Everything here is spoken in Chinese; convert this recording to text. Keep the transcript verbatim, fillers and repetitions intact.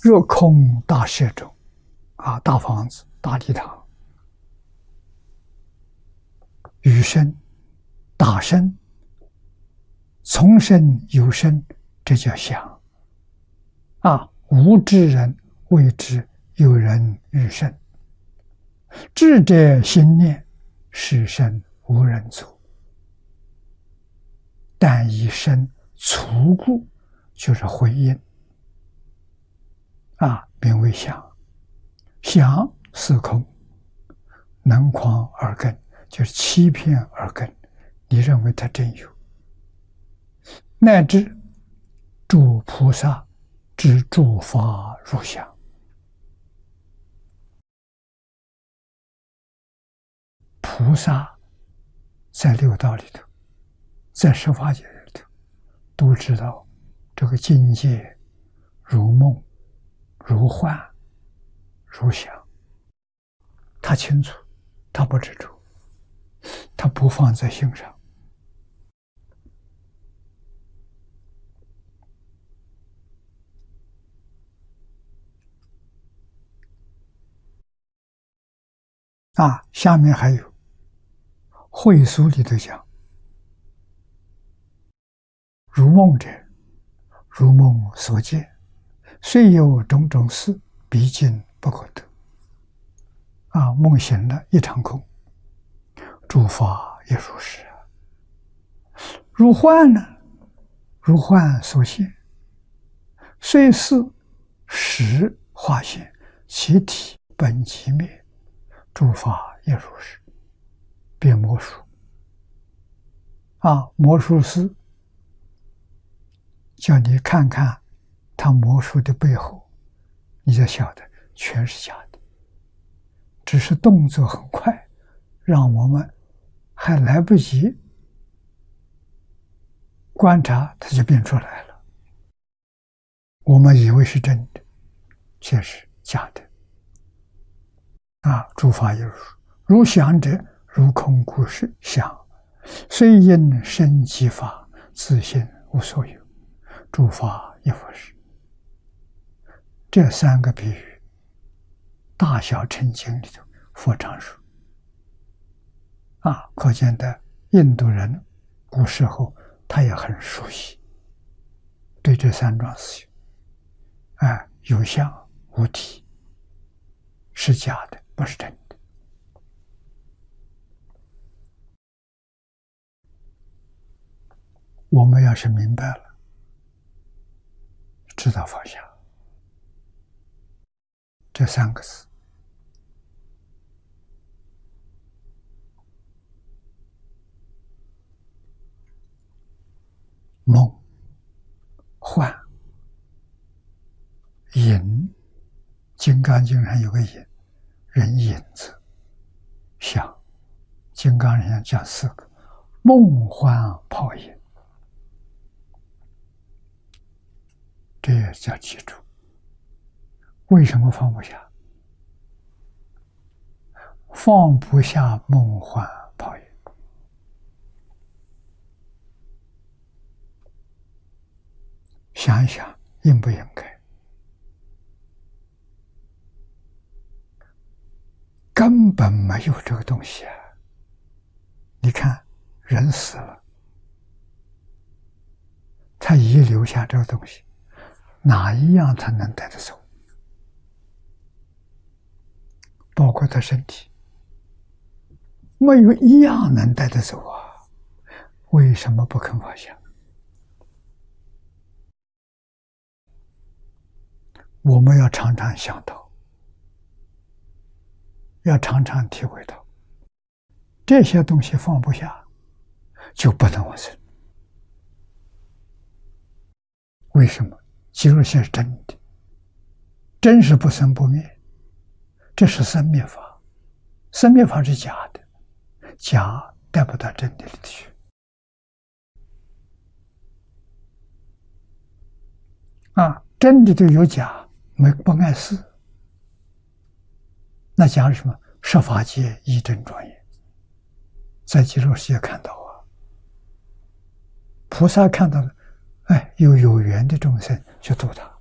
若空大舍中，啊，大房子、大礼堂，与生、大生、从生有生，这叫想。啊，无智人谓之有人与生。智者心念，是生无人足。但以生粗故，就是回应。啊，名为想。想是空，能诳而根，就是欺骗而根。你认为它真有？乃至诸菩萨之诸法如想。菩萨在六道里头，在十法界里头，都知道这个境界如梦、如幻、如想。他清楚，他不执着，他不放在心上。啊，下面还有会疏里头讲，如梦者，如梦所见，虽有种种事，毕竟不可得。啊，梦醒了，一场空，诸法也如是。如幻呢？如幻所现，虽是实化现，其体本即灭，诸法也如是。变魔术啊，魔术师叫你看看他魔术的背后，你就晓得全是假的，只是动作很快，让我们还来不及观察，它就变出来了。我们以为是真的，却是假的。啊，诸法也如如想者，如空故是想，虽因生即法，自性无所有，诸法亦复是。这三个比喻，大小乘经里头佛常说。啊，可见的印度人古时候他也很熟悉，对这三桩事情，啊，有相无体，是假的，不是真的。我们要是明白了，知道放下这三个字，梦、幻、影，金刚经上有个影，人影字，想，金刚经上讲四个，梦幻泡影。这也叫记住。为什么放不下？放不下梦幻泡影。想一想，应不应该？根本没有这个东西啊！你看，人死了，他遗留下这个东西。哪一样他能带得走？包括他身体，没有一样能带得走啊！为什么不肯放下？我们要常常想到，要常常体会到，这些东西放不下，就不能往生。为什么？极乐世界是真的，真是不生不灭，这是生灭法，生灭法是假的，假带不到真的里头去。啊，真的都有假，没不碍事。那假是什么？十法界一真庄严，在极乐世界看到啊，菩萨看到了。哎，有有缘的众生去度他，